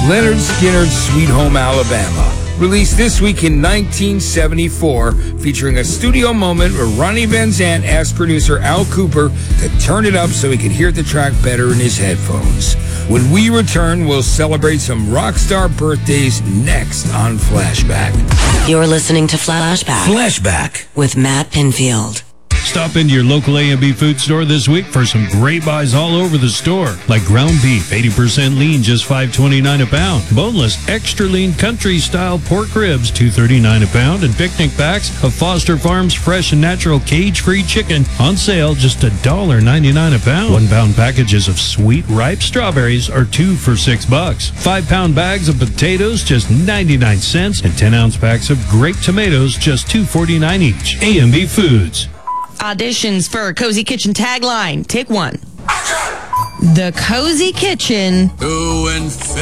Leonard Skinner's Sweet Home Alabama. Released this week in 1974, featuring a studio moment where Ronnie Van Zant asked producer Al Cooper to turn it up so he could hear the track better in his headphones. When we return, we'll celebrate some rock star birthdays next on Flashback. You're listening to Flashback. Flashback With Matt Pinfield. Stop into your local A&B food store this week for some great buys all over the store, like ground beef, 80% lean, just $5.29 a pound. Boneless, extra lean country-style pork ribs, $2.39 a pound. And picnic packs of Foster Farms fresh and natural cage-free chicken on sale, just $1.99 a pound. 1 pound packages of sweet, ripe strawberries are 2 for $6. 5-pound bags of potatoes, just 99 cents. And 10-ounce packs of grape tomatoes, just $2.49 each. A&B Foods. Auditions for Cozy Kitchen tagline. Take one. The Cozy Kitchen